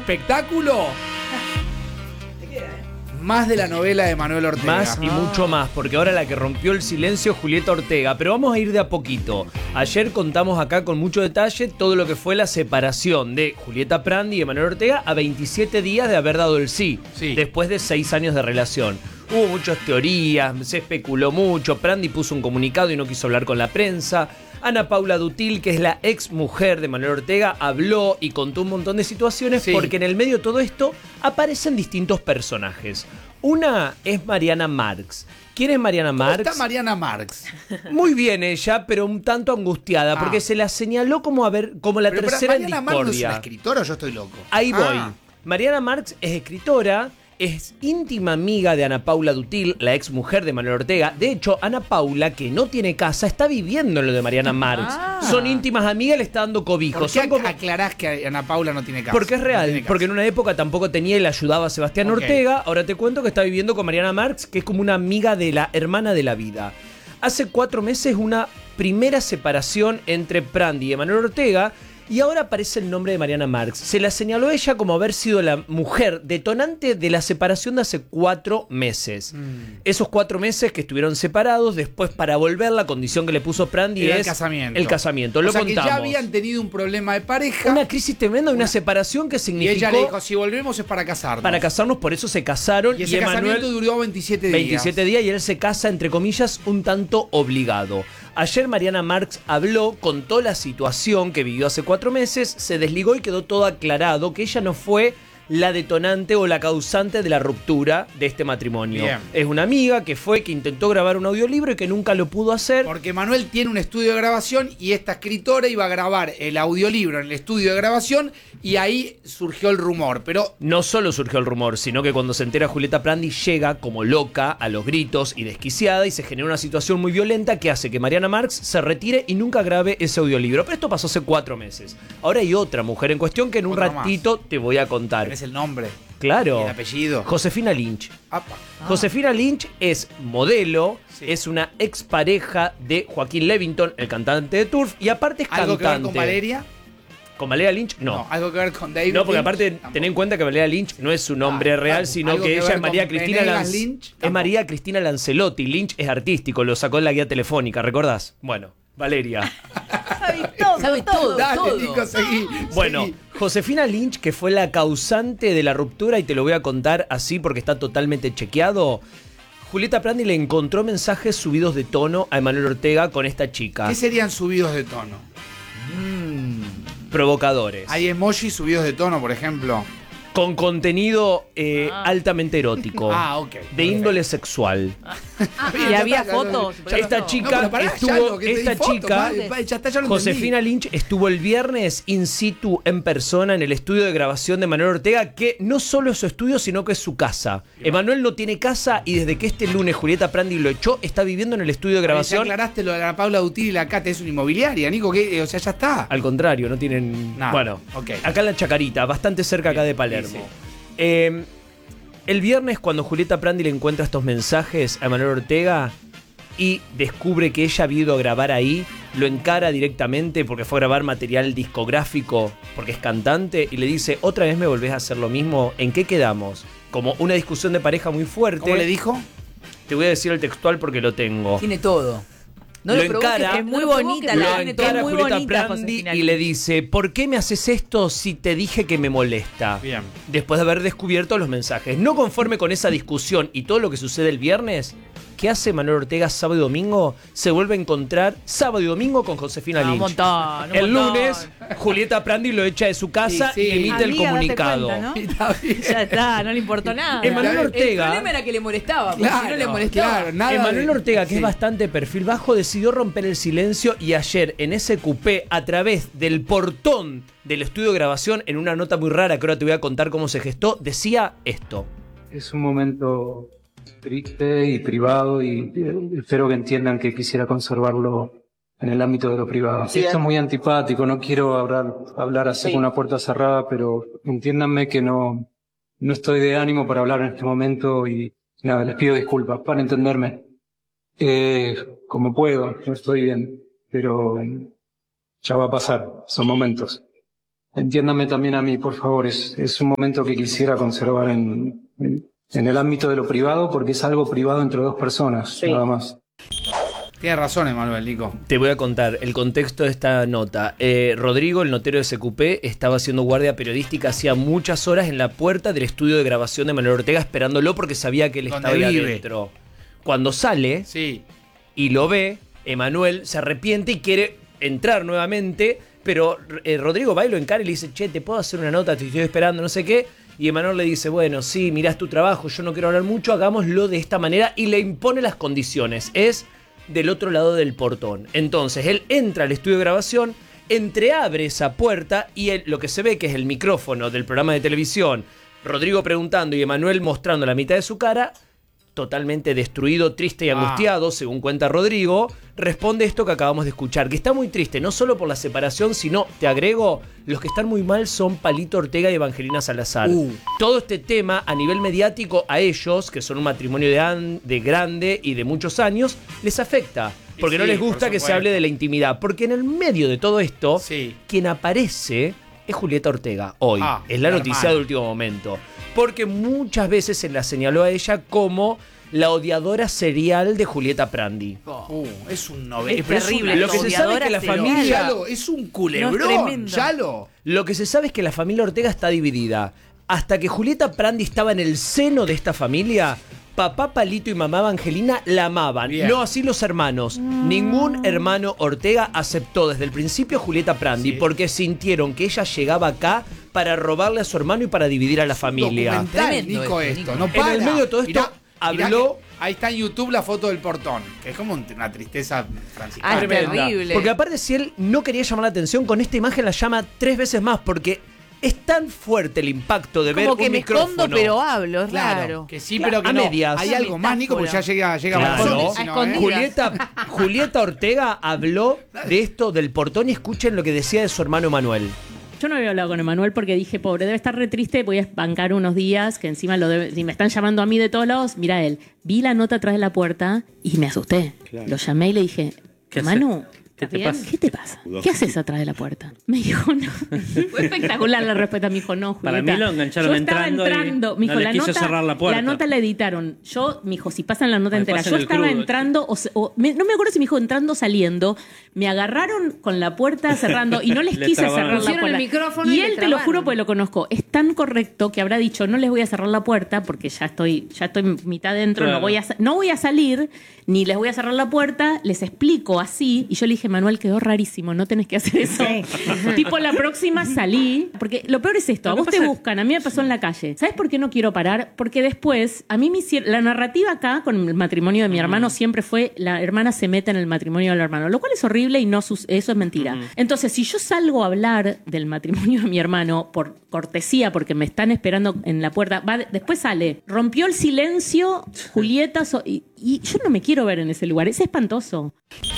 espectáculo. Más de la novela de Manuel Ortega. Más y mucho más, porque ahora la que rompió el silencio es Julieta Ortega. Pero vamos a ir de a poquito. Ayer contamos acá con mucho detalle todo lo que fue la separación de Julieta Prandi y de Manuel Ortega a 27 días de haber dado el sí. Después de 6 años de relación. Hubo muchas teorías, se especuló mucho. Prandi puso un comunicado y no quiso hablar con la prensa. Ana Paula Dutil, que es la ex mujer de Manuel Ortega, habló y contó un montón de situaciones porque en el medio de todo esto aparecen distintos personajes. Una es Mariana Marx. ¿Quién es Mariana Marx? ¿Cómo está Mariana Marx? Muy bien ella, pero un tanto angustiada, porque se la señaló como la tercera en discordia. ¿Mariana Marx no es una escritora o yo estoy loco? Ahí voy. Mariana Marx es escritora. Es íntima amiga de Ana Paula Dutil, la ex mujer de Manuel Ortega. De hecho, Ana Paula, que no tiene casa, está viviendo en lo de Mariana Marx. Son íntimas amigas, le está dando cobijo. ¿Por qué aclarás que Ana Paula no tiene casa? Porque es real, no porque en una época tampoco tenía y le ayudaba a Sebastián Ortega. Ahora te cuento que está viviendo con Mariana Marx, que es como una amiga de la hermana de la vida. Hace 4 meses una primera separación entre Prandi y Manuel Ortega. Y ahora aparece el nombre de Mariana Marx. Se la señaló ella como haber sido la mujer detonante de la separación de hace 4 meses. Esos 4 meses que estuvieron separados, después para volver la condición que le puso Prandi es el casamiento. Lo contamos. Que ya habían tenido un problema de pareja. Una crisis tremenda, una separación que significó... Y ella le dijo, si volvemos es para casarnos. Para casarnos, por eso se casaron. Y ese casamiento duró 27 días. 27 días y él se casa, entre comillas, un tanto obligado. Ayer Mariana Marx habló, contó la situación que vivió hace 4 meses, se desligó y quedó todo aclarado que ella no fue la detonante o la causante de la ruptura de este matrimonio. Bien. Es una amiga que intentó grabar un audiolibro y que nunca lo pudo hacer. Porque Manuel tiene un estudio de grabación y esta escritora iba a grabar el audiolibro en el estudio de grabación y ahí surgió el rumor. Pero no solo surgió el rumor, sino que cuando se entera Julieta Prandi llega como loca a los gritos y desquiciada y se genera una situación muy violenta que hace que Mariana Marx se retire y nunca grabe ese audiolibro. Pero esto pasó hace 4 meses. Ahora hay otra mujer en cuestión que en un ratito te voy a contar. Es el nombre. Claro. Y el apellido. Josefina Lynch. Josefina Lynch es modelo, es una expareja de Joaquín Levington, el cantante de Turf, y aparte es cantante. ¿Algo que ver con Valeria? ¿Con Valeria Lynch? No. ¿Algo que ver con David No, porque Lynch? aparte ten en cuenta que Valeria Lynch no es su nombre real, sino que ella es María Cristina Lynch. Es María Cristina Lancelotti. Lynch es artístico, lo sacó en la guía telefónica, ¿recordás? Bueno, Valeria. Sabe todo. Dale, Nico, seguí. Bueno, Josefina Lynch, que fue la causante de la ruptura, y te lo voy a contar así porque está totalmente chequeado. Julieta Prandi le encontró mensajes subidos de tono a Manuel Ortega con esta chica. ¿Qué serían subidos de tono? Provocadores. ¿Hay emojis subidos de tono, por ejemplo? Con contenido altamente erótico. Ok. De índole sexual. ¿Y había fotos? Esta chica Josefina Lynch estuvo el viernes in situ en persona en el estudio de grabación de Manuel Ortega, que no solo es su estudio, sino que es su casa. Emanuel no tiene casa y desde que este lunes Julieta Prandi lo echó, está viviendo en el estudio de grabación. Ya aclaraste lo de la Paula Dutil y la Cate, es una inmobiliaria, Nico, que, o sea, ya está. Al contrario, no tienen nada. Bueno, acá en la Chacarita, bastante cerca acá de Palermo. Sí. El viernes, cuando Julieta Prandi le encuentra estos mensajes a Manuel Ortega y descubre que ella había ido a grabar ahí, lo encara directamente porque fue a grabar material discográfico, porque es cantante, y le dice, ¿otra vez me volvés a hacer lo mismo? ¿En qué quedamos? Como una discusión de pareja muy fuerte. ¿Cómo le dijo? Te voy a decir el textual porque lo tengo. Tiene todo. No lo encara, es muy bonita, lo encara Julieta Prandi y le dice, ¿por qué me haces esto si te dije que me molesta? Bien. Después de haber descubierto los mensajes. No conforme con esa discusión y todo lo que sucede el viernes, ¿qué hace Manuel Ortega sábado y domingo? Se vuelve a encontrar sábado y domingo con Josefina Lynch. El lunes, Julieta Prandi lo echa de su casa y emite el comunicado. Cuenta, ¿no? Ya está, no le importó nada. Emanuel Ortega. El problema era que le molestaba, porque claro, si no le molestaba. Claro, Emanuel Ortega, que es bastante perfil bajo, decidió romper el silencio y ayer en ese cupé, a través del portón del estudio de grabación, en una nota muy rara que ahora te voy a contar cómo se gestó, decía esto. Es un momento triste y privado y espero que entiendan que quisiera conservarlo en el ámbito de lo privado. Sí, esto es muy antipático, no quiero hablar así con una puerta cerrada, pero entiéndanme que no estoy de ánimo para hablar en este momento y nada, les pido disculpas para entenderme. Como puedo, no estoy bien, pero ya va a pasar, son momentos. entiéndame también a mí, por favor. Es un momento que quisiera conservar en el ámbito de lo privado, porque es algo privado entre dos personas, nada más. Tienes razón, Emanuel, Nico. Te voy a contar el contexto de esta nota. Rodrigo, el notero de SQP, estaba haciendo guardia periodística hacía muchas horas en la puerta del estudio de grabación de Manuel Ortega, esperándolo porque sabía que él ¿Dónde estaba ahí vive? adentro. Cuando sale Sí. y lo ve, Emanuel se arrepiente y quiere entrar nuevamente, pero Rodrigo va y lo encara y le dice, che, ¿te puedo hacer una nota? Te estoy esperando, no sé qué. Y Emanuel le dice, bueno, sí, mirás tu trabajo, yo no quiero hablar mucho, hagámoslo de esta manera, y le impone las condiciones. Es del otro lado del portón. Entonces él entra al estudio de grabación, entreabre esa puerta y lo que se ve que es el micrófono del programa de televisión, Rodrigo preguntando y Emanuel mostrando la mitad de su cara, totalmente destruido, triste y angustiado, según cuenta Rodrigo, responde esto que acabamos de escuchar, que está muy triste, no solo por la separación, sino, te agrego, los que están muy mal son Palito Ortega y Evangelina Salazar. Todo este tema, a nivel mediático, a ellos, que son un matrimonio de grande y de muchos años, les afecta. Porque Sí, no les gusta por que se supuesto. hable de la intimidad. Porque en el medio de todo esto, Sí. quien aparece es Julieta Ortega hoy. Es la la noticia hermana. de último momento. Porque muchas veces se la señaló a ella como la odiadora serial de Julieta Prandi. Es un novela. Es terrible. Lo que se sabe es que la familia... Yalo, es un culebrón. No, es tremendo. Yalo. Lo que se sabe es que la familia Ortega está dividida. Hasta que Julieta Prandi estaba en el seno de esta familia, papá Palito y mamá Evangelina la amaban. Bien. No así los hermanos. Ningún hermano Ortega aceptó desde el principio a Julieta Prandi porque sintieron que ella llegaba acá para robarle a su hermano y para dividir a la familia. Documental, Tremendo Nico, esto, esto. Nico. No En para. el medio de todo esto, Mirá habló... que ahí está en YouTube la foto del portón, que es como una tristeza franciscana. Ah, Tremenda. terrible. Porque aparte, si él no quería llamar la atención, con esta imagen la llama 3 veces más porque es tan fuerte el impacto de ver Como que un me micrófono. escondo, pero hablo, es Claro, raro. que sí, Claro, pero que a no. medias. Hay Una algo más, Nico, porque ya metáfora. llega Claro. Mazzoni, A si no, escondidas. Julieta Ortega habló de esto del portón y escuchen lo que decía de su hermano Manuel. Yo no había hablado con Emanuel porque dije, pobre, debe estar re triste, voy a bancar unos días, que encima si me están llamando a mí de todos lados, mira él, vi la nota atrás de la puerta y me asusté. Claro. Lo llamé y le dije, ¿Qué Manu, ¿Qué ¿estás te bien? pasa? ¿Qué te pasa? ¿Qué haces atrás de la puerta? Me dijo, no. Fue espectacular la respuesta. Me dijo, no, Julieta. Para mí lo engancharon Yo estaba entrando y Me dijo, no le la quiso nota, cerrar la puerta. La nota la editaron. Me dijo, si pasan la nota Me entera. pasan Yo el estaba crudo. entrando, no me acuerdo si me dijo entrando o saliendo. Me agarraron con la puerta cerrando y no les Le quise trabaron. cerrar la Pusieron puerta. el micrófono y Y le él, te lo trabaron. juro, porque lo conozco, es tan correcto que habrá dicho, no les voy a cerrar la puerta porque ya estoy mitad dentro, Claro. no voy a salir, ni les voy a cerrar la puerta, les explico así. Y yo le dije, Manuel, quedó rarísimo, no tenés que hacer eso. Tipo, la próxima salí, porque lo peor es esto, a Lo que vos te pasa- buscan, a mí me pasó en la calle. ¿Sabes por qué no quiero parar? Porque después, a mí me hicieron, la narrativa acá con el matrimonio de mi hermano siempre fue, la hermana se mete en el matrimonio del hermano, lo cual es horrible y no eso es mentira. Entonces, si yo salgo a hablar del matrimonio de mi hermano por cortesía, porque me están esperando en la puerta, después sale, rompió el silencio, Julieta, y yo no me quiero ver en ese lugar, es espantoso.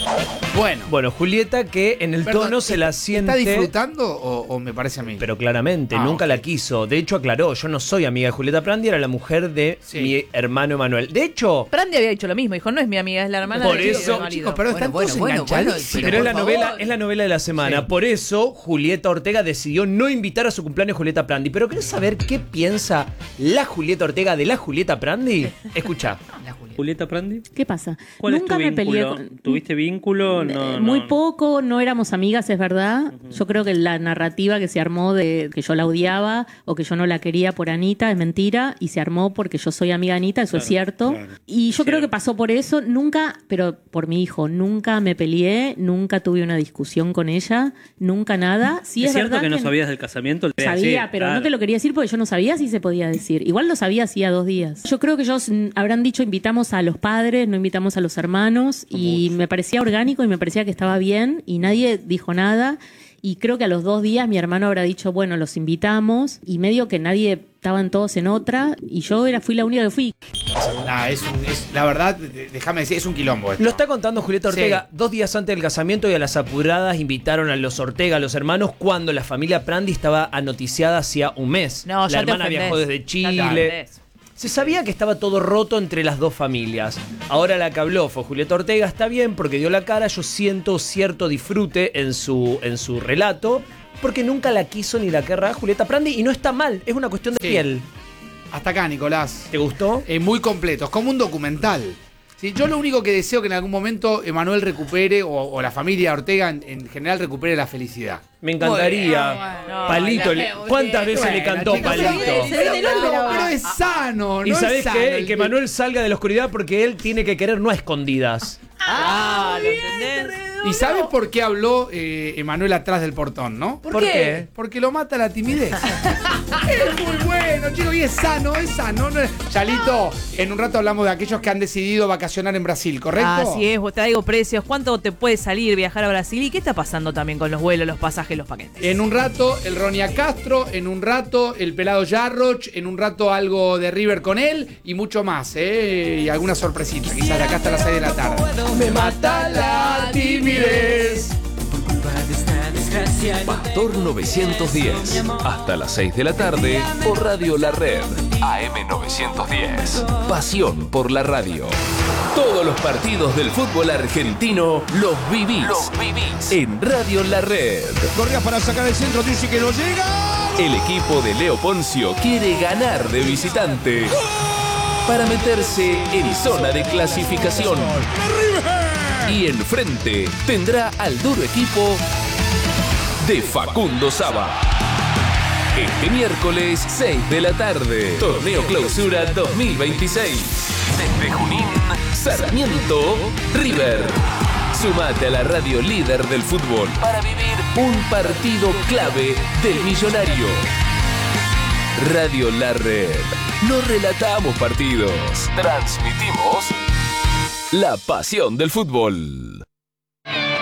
Bueno, Julieta que en el Perdón, tono se la siente... ¿Está disfrutando o me parece a mí? Pero claramente, Ah, nunca ok. la quiso. De hecho, aclaró, yo no soy amiga de Julieta Prandi, era la mujer de Sí. mi hermano Emanuel. De hecho, Prandi había dicho lo mismo, dijo, no es mi amiga, es la hermana Por de eso, mi marido. chicos, pero están todos enganchadísimos. pero es la, por novela, favor. es la novela de la semana. Sí. Por eso, Julieta Ortega decidió no invitar a su cumpleaños a Julieta Prandi. Pero ¿querés saber qué piensa la Julieta Ortega de la Julieta Prandi? Escucha. Julieta Prandi. ¿Qué pasa? ¿Cuál Nunca es tu me peleé vínculo? ¿Tuviste vínculo? No, muy no. poco, no éramos amigas, es verdad. Yo creo que la narrativa que se armó de que yo la odiaba o que yo no la quería por Anita es mentira y se armó porque yo soy amiga de Anita, eso es cierto. claro. Y yo creo Cierto. que pasó por eso, nunca, pero por mi hijo, nunca me peleé, nunca tuve una discusión con ella, nunca nada. Sí, ¿Es es cierto verdad que no sabías del casamiento? Te Sabía, decía, pero claro. no te lo quería decir porque yo no sabía si se podía decir. Igual lo sabía hacía 2 días. Yo creo que ellos habrán dicho invitamos a los padres, no invitamos a los hermanos y me parecía orgánico y me parecía que estaba bien y nadie dijo nada. Y creo que a los 2 días mi hermano habrá dicho, bueno, los invitamos y medio que nadie, estaban todos en otra y yo fui la única que fui. Nah, la verdad, déjame decir, es un quilombo esto. Lo está contando Julieta Ortega. Sí. 2 días antes del casamiento y a las apuradas invitaron a los Ortega, a los hermanos, cuando la familia Prandi estaba anoticiada hacía un mes. No, la ya te hermana ofendés. viajó desde Ya te Chile. ofendés. Se sabía que estaba todo roto entre las dos familias. Ahora la que habló fue Julieta Ortega, está bien porque dio la cara, yo siento cierto disfrute en su relato, porque nunca la quiso ni la querrá Julieta Prandi y no está mal, es una cuestión de Sí. piel. Hasta acá, Nicolás. ¿Te gustó? Muy completo, es como un documental. Sí, yo lo único que deseo que en algún momento Emanuel recupere, o la familia Ortega en general recupere la felicidad. Me encantaría. Bueno. Palito, No, ¿cuántas veces le Bueno, cantó chicos, Palito? pero es sano, ¿no? ¿Y sabés es sano qué? el Que Manuel salga de la oscuridad porque él tiene que querer no a escondidas. Ah, ¿lo entendés? ¿Y sabes por qué habló Emanuel atrás del portón, no? ¿Por qué? Porque lo mata la timidez. Es muy bueno, chicos, y es sano, es sano. Chalito, en un rato hablamos de aquellos que han decidido vacacionar en Brasil, ¿correcto? Así es, vos traigo precios. ¿Cuánto te puede salir viajar a Brasil? ¿Y qué está pasando también con los vuelos, los pasajes, los paquetes? En un rato el Ronia Castro, en un rato el pelado Jarroch, en un rato algo de River con él y mucho más, y alguna sorpresita, quizás de acá hasta las 6 de la tarde. Me mata la timidez. Pastor 910. Hasta las 6 de la tarde por Radio La Red. AM 910. Pasión por la radio. Todos los partidos del fútbol argentino los vivís. En Radio La Red. Correa para sacar el centro, dice que no llega. El equipo de Leo Poncio quiere ganar de visitante para meterse en zona de clasificación. Y enfrente tendrá al duro equipo de Facundo Saba. Este miércoles 6 de la tarde, Torneo Clausura 2026. Desde Junín, Sarmiento, River. Sumate a la radio líder del fútbol para vivir un partido clave del millonario. Radio La Red. No relatamos partidos, transmitimos la pasión del fútbol.